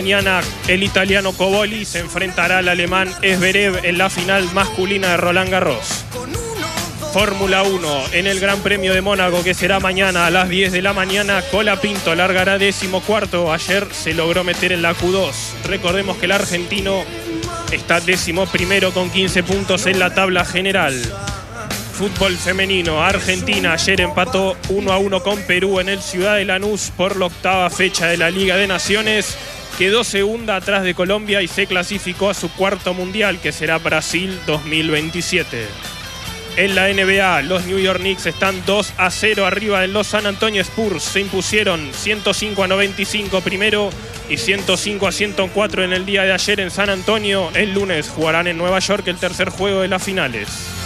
Mañana el italiano Coboli se enfrentará al alemán Zverev en la final masculina de Roland Garros. Fórmula 1 en el Gran Premio de Mónaco, que será mañana a las 10 de la mañana. Colapinto largará 14º. Ayer se logró meter en la Q2. Recordemos que el argentino está 11º con 15 puntos en la tabla general. Fútbol femenino. Argentina ayer empató 1-1 con Perú en el Ciudad de Lanús por la 8ª fecha de la Liga de Naciones. Quedó segunda atrás de Colombia y se clasificó a su 4º mundial, que será Brasil 2027. En la NBA, los New York Knicks están 2-0 arriba de los San Antonio Spurs. Se impusieron 105-95 primero y 105-104 en el día de ayer en San Antonio. El lunes jugarán en Nueva York el tercer juego de las finales.